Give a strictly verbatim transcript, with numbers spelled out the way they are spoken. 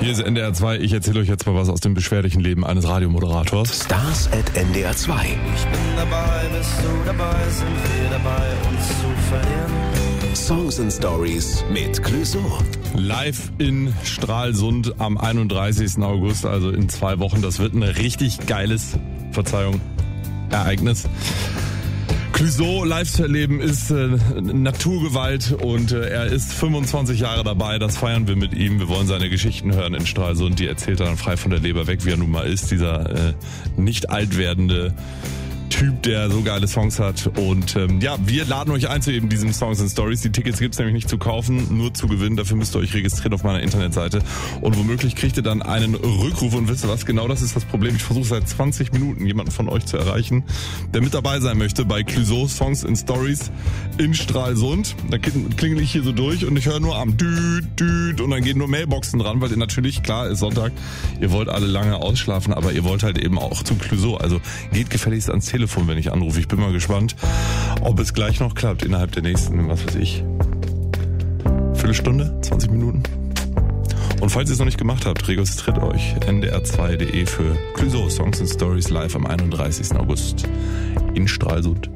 Hier ist N D R zwei. Ich erzähle euch jetzt mal was aus dem beschwerlichen Leben eines Radiomoderators. Stars at N D R zwei. Ich bin dabei, bist du dabei, sind wir dabei, uns zu verlieren. Songs and Stories mit Clouseau. Live in Stralsund am einunddreißigsten August, also in zwei Wochen. Das wird ein richtig geiles, Verzeihung, Ereignis. Clouseau live zu erleben ist äh, Naturgewalt und äh, er ist fünfundzwanzig Jahre dabei, das feiern wir mit ihm. Wir wollen seine Geschichten hören in Stralsund, die erzählt er dann frei von der Leber weg, wie er nun mal ist, dieser äh, nicht alt werdende Typ, der so geile Songs hat. Und ähm, ja, wir laden euch ein zu eben diesem Songs and Stories. Die Tickets gibt's nämlich nicht zu kaufen, nur zu gewinnen. Dafür müsst ihr euch registrieren auf meiner Internetseite. Und womöglich kriegt ihr dann einen Rückruf. Und wisst ihr was? Genau das ist das Problem. Ich versuche seit zwanzig Minuten jemanden von euch zu erreichen, der mit dabei sein möchte bei Clouseau Songs and Stories in Stralsund. Da klingel ich hier so durch und ich höre nur am Düt, Düt und dann gehen nur Mailboxen dran, weil ihr natürlich, klar, ist Sonntag, ihr wollt alle lange ausschlafen, aber ihr wollt halt eben auch zu Clouseau. Also geht gefälligst ans Telefon, wenn ich anrufe. Ich bin mal gespannt, ob es gleich noch klappt innerhalb der nächsten, was weiß ich, Viertelstunde, zwanzig Minuten. Und falls ihr es noch nicht gemacht habt, registriert euch N D R zwei punkt de für Clouseau Songs and Stories live am einunddreißigsten August in Stralsund.